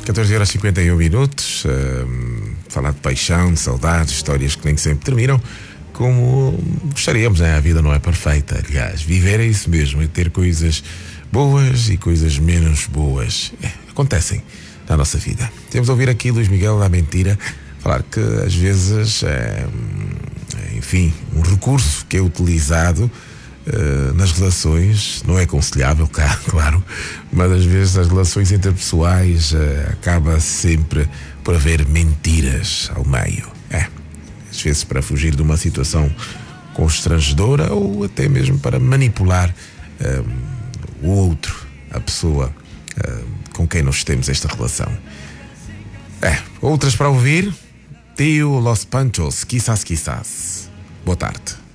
14h51. Falar de paixão, de saudades, histórias que nem sempre terminam como gostaríamos, né? A vida não é perfeita. Aliás, viver é isso mesmo, é ter coisas boas e coisas menos boas. Acontecem na nossa vida. Temos a ouvir aqui Luís Miguel da Mentira falar que às vezes enfim, um recurso que é utilizado nas relações não é aconselhável, claro, mas às vezes nas relações interpessoais acaba sempre por haver mentiras ao meio. Às vezes para fugir de uma situação constrangedora ou até mesmo para manipular o outro, a pessoa com quem nós temos esta relação. Outras para ouvir. Tio Los Panchos, quizás. Boa tarde.